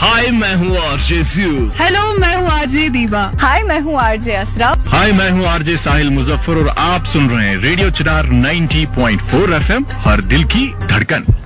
हाय मैं हूँ RJ ज़्यू। Hello मैं हूँ आरजे दीवा। हाय मैं हूँ आरजे असरा। हाय मैं हूँ आरजे साहिल मुजफ्फर और आप सुन रहे हैं रेडियो चिनार 90.4 FM, हर दिल की धड़कन।